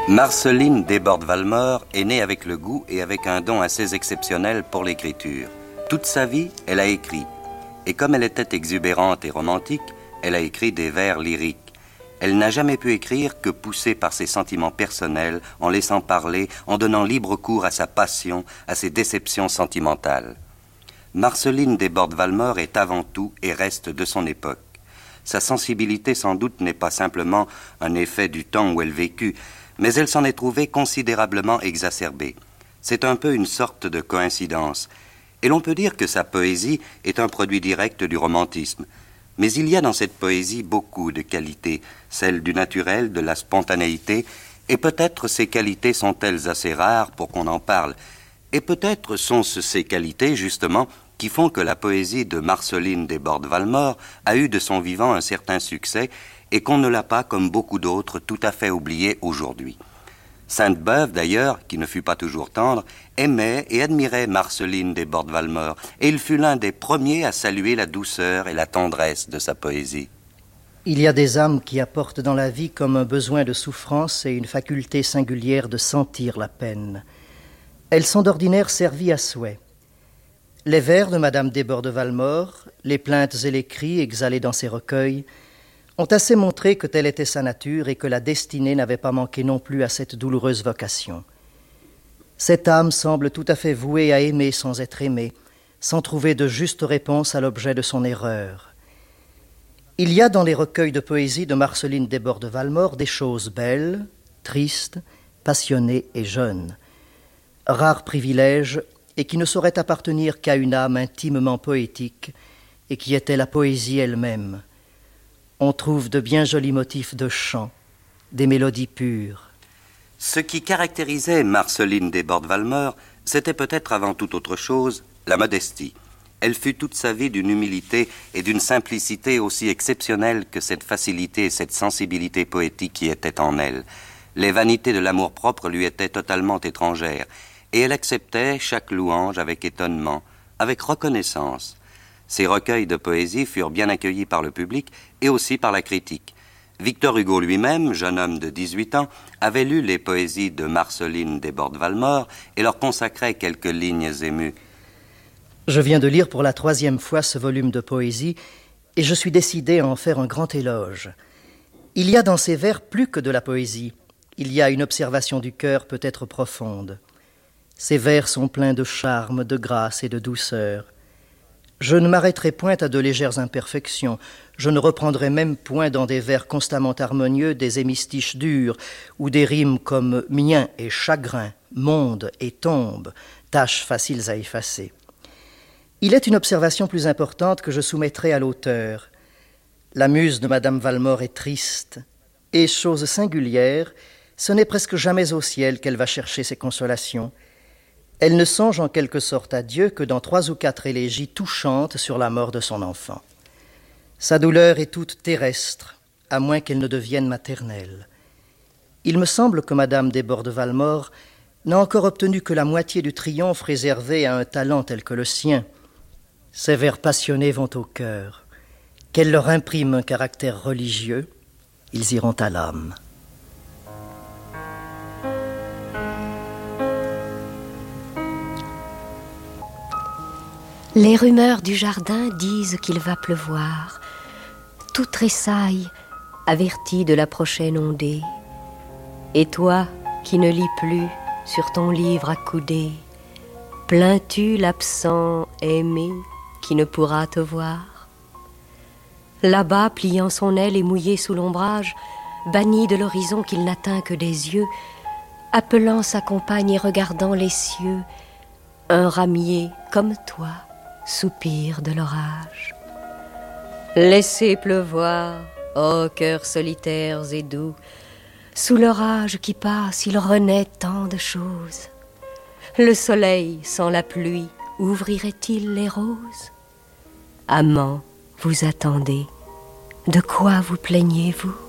Marceline Desbordes-Valmore est née avec le goût et avec un don assez exceptionnel pour l'écriture. Toute sa vie, elle a écrit. Et comme elle était exubérante et romantique, elle a écrit des vers lyriques. Elle n'a jamais pu écrire que poussée par ses sentiments personnels, en laissant parler, en donnant libre cours à sa passion, à ses déceptions sentimentales. Marceline Desbordes-Valmore est avant tout et reste de son époque. Sa sensibilité sans doute n'est pas simplement un effet du temps où elle vécut, mais elle s'en est trouvée considérablement exacerbée. C'est un peu une sorte de coïncidence. Et l'on peut dire que sa poésie est un produit direct du romantisme. Mais il y a dans cette poésie beaucoup de qualités, celles du naturel, de la spontanéité, et peut-être ces qualités sont-elles assez rares pour qu'on en parle. Et peut-être sont-ce ces qualités, justement, qui font que la poésie de Marceline Desbordes-Valmore a eu de son vivant un certain succès et qu'on ne l'a pas, comme beaucoup d'autres, tout à fait oublié aujourd'hui. Sainte-Beuve, d'ailleurs, qui ne fut pas toujours tendre, aimait et admirait Marceline Desbordes-Valmore, et il fut l'un des premiers à saluer la douceur et la tendresse de sa poésie. Il y a des âmes qui apportent dans la vie comme un besoin de souffrance et une faculté singulière de sentir la peine. Elles sont d'ordinaire servies à souhait. Les vers de Madame Desbordes-Valmore, les plaintes et les cris exhalés dans ses recueils, ont assez montré que telle était sa nature et que la destinée n'avait pas manqué non plus à cette douloureuse vocation. Cette âme semble tout à fait vouée à aimer sans être aimée, sans trouver de juste réponse à l'objet de son erreur. Il y a dans les recueils de poésie de Marceline Desbordes-Valmore des choses belles, tristes, passionnées et jeunes. Rare privilège et qui ne saurait appartenir qu'à une âme intimement poétique et qui était la poésie elle-même. On trouve de bien jolis motifs de chant, des mélodies pures. Ce qui caractérisait Marceline Desbordes-Valmore, c'était peut-être avant toute autre chose la modestie. Elle fut toute sa vie d'une humilité et d'une simplicité aussi exceptionnelles que cette facilité et cette sensibilité poétique qui étaient en elle. Les vanités de l'amour-propre lui étaient totalement étrangères, et elle acceptait chaque louange avec étonnement, avec reconnaissance. Ces recueils de poésie furent bien accueillis par le public et aussi par la critique. Victor Hugo lui-même, jeune homme de 18 ans, avait lu les poésies de Marceline Desbordes-Valmore et leur consacrait quelques lignes émues. Je viens de lire pour la 3e fois ce volume de poésie et je suis décidé à en faire un grand éloge. Il y a dans ces vers plus que de la poésie. Il y a une observation du cœur peut-être profonde. Ces vers sont pleins de charme, de grâce et de douceur. Je ne m'arrêterai point à de légères imperfections. Je ne reprendrai même point dans des vers constamment harmonieux des hémistiches durs ou des rimes comme mien et chagrin, monde et tombe, tâches faciles à effacer. Il est une observation plus importante que je soumettrai à l'auteur. La muse de Madame Valmore est triste, et chose singulière, ce n'est presque jamais au ciel qu'elle va chercher ses consolations. Elle ne songe en quelque sorte à Dieu que dans 3 ou 4 élégies touchantes sur la mort de son enfant. Sa douleur est toute terrestre, à moins qu'elle ne devienne maternelle. Il me semble que Madame Desbordes-Valmore n'a encore obtenu que la moitié du triomphe réservé à un talent tel que le sien. Ces vers passionnés vont au cœur. Qu'elle leur imprime un caractère religieux, ils iront à l'âme. Les rumeurs du jardin disent qu'il va pleuvoir. Tout tressaille, averti de la prochaine ondée. Et toi, qui ne lis plus sur ton livre accoudé, plains-tu l'absent aimé qui ne pourra te voir? Là-bas, pliant son aile et mouillé sous l'ombrage, banni de l'horizon qu'il n'atteint que des yeux, appelant sa compagne et regardant les cieux, un ramier comme toi soupir de l'orage. Laissez pleuvoir, ô cœurs solitaires et doux, sous l'orage qui passe, il renaît tant de choses. Le soleil sans la pluie ouvrirait-il les roses? Amants, vous attendez, de quoi vous plaignez-vous?